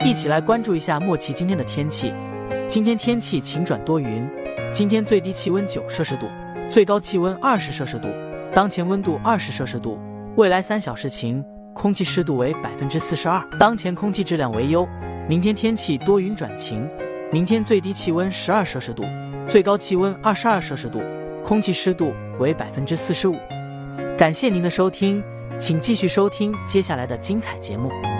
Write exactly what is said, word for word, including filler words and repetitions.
一起来关注一下莫奇今天的天气。今天天气晴转多云，今天最低气温九摄氏度，最高气温二十摄氏度，当前温度二十摄氏度，未来三小时晴，空气湿度为百分之四十二，当前空气质量为优。明天天气多云转晴，明天最低气温十二摄氏度，最高气温二十二摄氏度，空气湿度为百分之四十五。感谢您的收听，请继续收听接下来的精彩节目。